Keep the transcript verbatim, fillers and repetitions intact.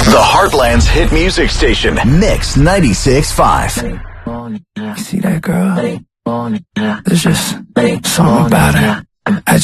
The Heartland's hit music station. Mix ninety-six point five. You see that girl? There's just something about her. I